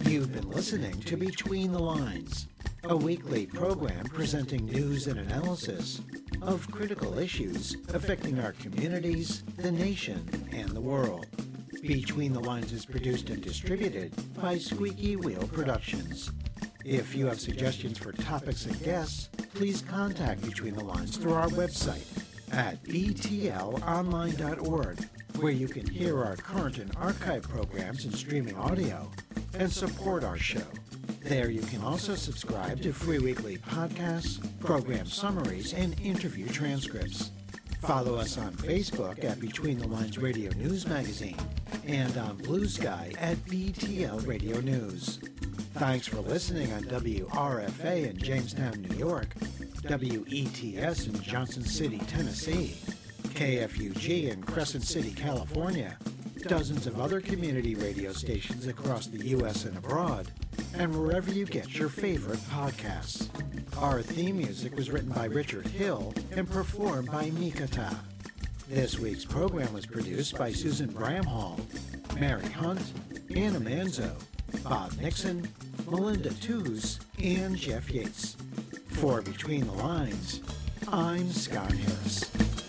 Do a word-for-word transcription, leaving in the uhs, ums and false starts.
You've been listening to Between the Lines, a weekly program presenting news and analysis of critical issues affecting our communities, the nation, and the world. Between the Lines is produced and distributed by Squeaky Wheel Productions. If you have suggestions for topics and guests, please contact Between the Lines through our website at b t l online dot org, where you can hear our current and archive programs in streaming audio and support our show. There you can also subscribe to free weekly podcasts, program summaries, and interview transcripts. Follow us on Facebook at Between the Lines Radio News Magazine and on Blue Sky at B T L Radio News. Thanks for listening on W R F A in Jamestown, New York, W E T S in Johnson City, Tennessee, K F U G in Crescent City, California, dozens of other community radio stations across the U S and abroad, and wherever you get your favorite podcasts. Our theme music was written by Richard Hill and performed by Mikata. This week's program was produced by Susan Bramhall, Mary Hunt, Anna Manzo, Bob Nixon, Melinda Tews, and Jeff Yates. For Between the Lines, I'm Scott Harris.